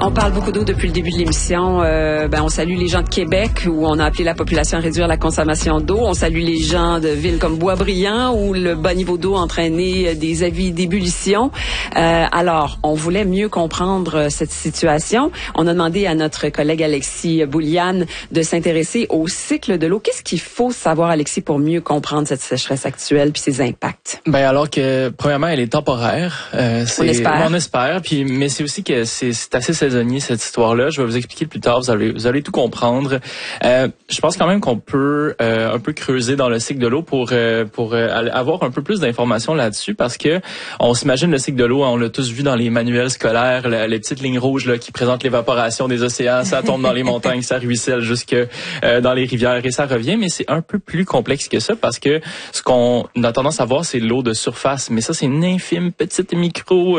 On parle beaucoup d'eau depuis le début de l'émission. On salue les gens de Québec où on a appelé la population à réduire la consommation d'eau. On salue les gens de villes comme Boisbriand où le bas niveau d'eau a entraîné des avis d'ébullition. Alors, on voulait mieux comprendre cette situation. On a demandé à notre collègue Alexis Bouliane de s'intéresser au cycle de l'eau. Qu'est-ce qu'il faut savoir, Alexis, pour mieux comprendre cette sécheresse actuelle puis ses impacts? Alors que, premièrement, elle est temporaire. On espère. On espère. Mais c'est aussi que c'est assez saisonnier, cette histoire-là. Je vais vous expliquer plus tard. Vous allez tout comprendre. Je pense quand même qu'on peut un peu creuser dans le cycle de l'eau pour avoir un peu plus d'informations là-dessus, parce que on s'imagine le cycle de l'eau, on l'a tous vu dans les manuels scolaires, les petites lignes rouges là qui présentent l'évaporation des océans, ça tombe dans les montagnes, ça ruisselle jusque dans les rivières et ça revient. Mais c'est un peu plus complexe que ça, parce que ce qu'on a tendance à voir, c'est l'eau de surface. Mais ça, c'est une infime petite micro